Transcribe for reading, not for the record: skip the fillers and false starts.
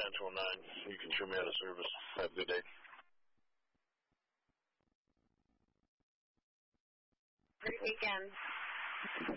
You can show me out of service. Have a good day. Great weekend.